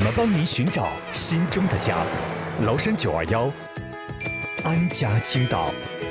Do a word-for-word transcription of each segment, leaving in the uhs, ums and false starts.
么帮您寻找心中的家？崂山九二幺，安家青岛。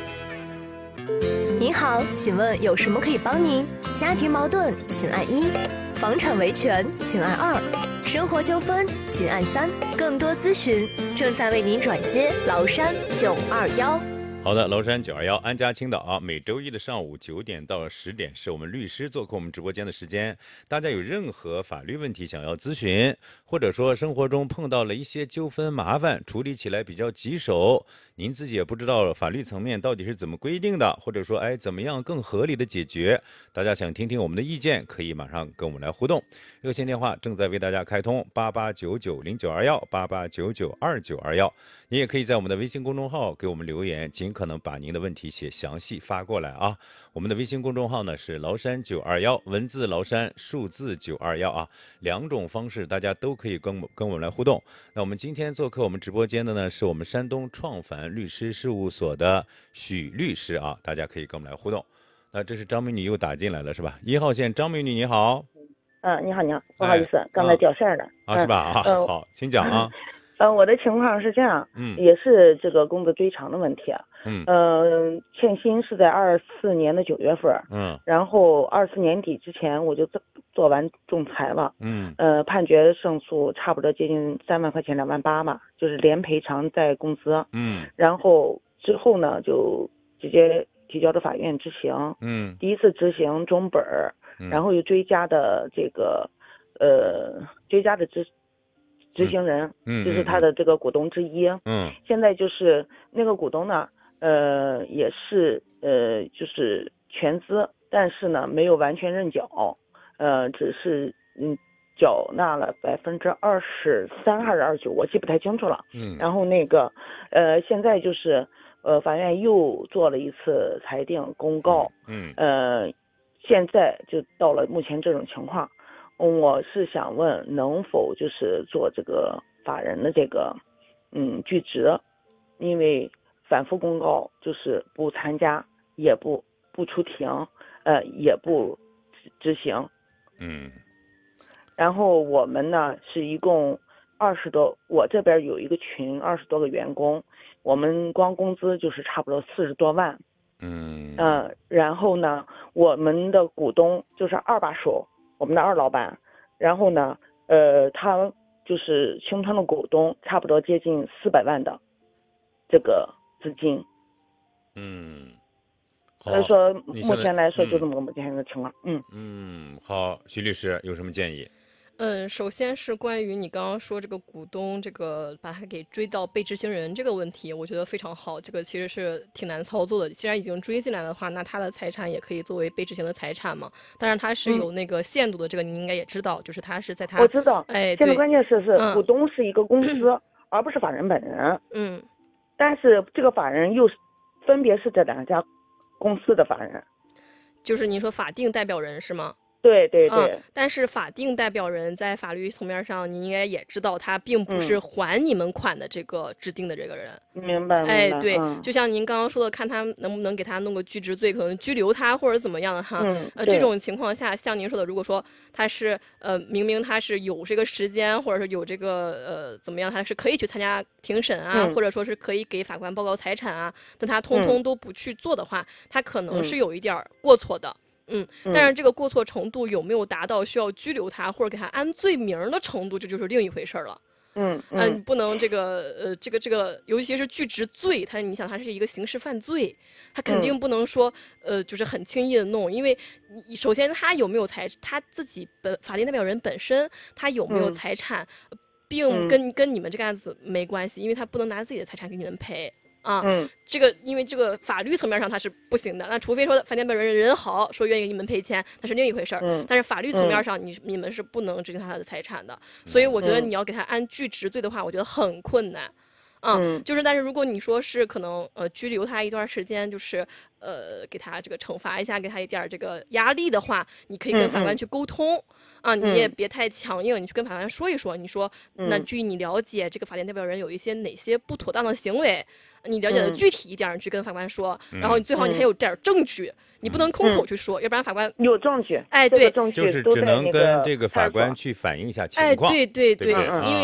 您好，请问有什么可以帮您？家庭矛盾，请按一；房产维权，请按二；生活纠纷，请按三。更多咨询正在为您转接崂山九二幺。 好的，崂山九二幺安家青岛啊，每周一的上午九点到十点是我们律师做客我们直播间的时间。大家有任何法律问题想要咨询，或者说生活中碰到了一些纠纷麻烦，处理起来比较棘手，您自己也不知道法律层面到底是怎么规定的，或者说哎怎么样更合理的解决，大家想听听我们的意见，可以马上跟我们来互动。热线电话正在为大家开通八八九九零九二幺八八九九二九二幺，你也可以在我们的微信公众号给我们留言，尽可能把您的问题写详细发过来啊。我们的微信公众号呢是崂山九二幺，文字崂山，数字九二幺啊，两种方式大家都可以跟跟我们来互动。那我们今天做客我们直播间的呢是我们山东创凡律师事务所的许律师啊，大家可以跟我们来互动。那这是张美女又打进来了是吧？一号线张美女你好。 嗯，你好，你好，不好意思，哎、刚才掉线了、 嗯、啊，是吧？啊，呃、好，请讲啊。 呃，我的情况是这样， 嗯， 也是这个工资追偿的问题啊， 嗯， 呃，欠薪是在二四年的九月份， 嗯， 然后二四年底之前我就做做完仲裁了， 嗯， 呃，判决胜诉差不多接近三万块钱，两万八嘛，就是连赔偿带工资， 嗯， 然后之后呢就直接提交到法院执行， 嗯， 第一次执行中本儿。然后又追加的这个，呃，追加的执执行人， 嗯， 就是他的这个股东之一， 嗯， 现在就是那个股东呢，呃，也是呃，就是全资，但是呢没有完全认缴，呃，只是嗯缴纳了百分之二十三还是二十九，我记不太清楚了， 嗯， 然后那个，呃，现在就是呃，法院又做了一次裁定公告， 嗯， 呃。现在就到了目前这种情况，我是想问能否就是做这个法人的这个嗯拒职，因为反复公告就是不参加，也不不出庭，呃也不执行， 嗯， 然后我们呢是一共二十多，我这边有一个群二十多个员工，我们光工资就是差不多四十多万。 嗯呃，然后呢，我们的股东就是二把手，我们的二老板，然后呢，呃，他就是形成了股东，差不多接近四百万的这个资金。 嗯， 所以说目前来说就这么个目前的情况。嗯嗯，好，徐律师有什么建议？ 嗯，首先是关于你刚刚说这个股东这个把他给追到被执行人这个问题，我觉得非常好。这个其实是挺难操作的。既然已经追进来的话，那他的财产也可以作为被执行的财产嘛。当然他是有那个限度的，这个你应该也知道，就是他是在他我知道， 哎， 现在关键是是、 嗯、 股东是一个公司，嗯、而不是法人本人。 嗯， 但是这个法人又是分别是这两家公司的法人， 就是您说法定代表人是吗？ 对对对、 嗯，但是法定代表人在法律层面上，你应该也知道，他并不是还你们款的这个指定的这个人。 嗯、明白， 哎， 明白对、 嗯， 就像您刚刚说的，看他能不能给他弄个拘职罪，可能拘留他或者怎么样的哈。 嗯， 呃，这种情况下，像您说的，如果说他是呃明明他是有这个时间，或者是有这个呃怎么样，他是可以去参加庭审啊， 嗯、 或者说是可以给法官报告财产啊，但他通通都不去做的话，嗯、他可能是有一点过错的。嗯，但是这个过错程度有没有达到需要拘留他或者给他安罪名的程度，这就是另一回事了。 嗯嗯， 嗯，不能这个呃，这个这个，尤其是拒职罪，他你想他是一个刑事犯罪，他肯定不能说、嗯、呃，就是很轻易的弄，因为你首先他有没有财，他自己本法定代表人本身他有没有财产，嗯、并跟、嗯、跟你们这个案子没关系，因为他不能拿自己的财产给你们赔。啊， 嗯， 这个因为这个法律层面上它是不行的，那除非说法定代表人人好，说愿意给你们赔钱，那是另一回事儿。 嗯， 但是法律层面上你，你、嗯、你们是不能执行他的财产的，所以我觉得你要给他安拒职罪的话，我觉得很困难。啊、 嗯， 就是，但是如果你说是可能呃拘留他一段时间，就是呃给他这个惩罚一下，给他一点这个压力的话，你可以跟法官去沟通。嗯嗯啊，你也别太强硬，你去跟法官说一说，你说，那据你了解，这个法定代表人有一些哪些不妥当的行为，你了解的具体一点，你去跟法官说， 嗯、 然后你最好你还有点证据，嗯、你不能空口去说，嗯、要不然法官有证据， 哎，对， 证据就是只能跟这个法官去反映一下情况， 哎，对对对， 对对因为。